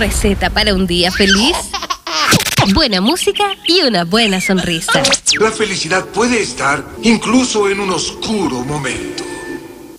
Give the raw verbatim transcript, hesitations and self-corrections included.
receta para un día feliz? Buena música y una buena sonrisa. La felicidad puede estar incluso en un oscuro momento.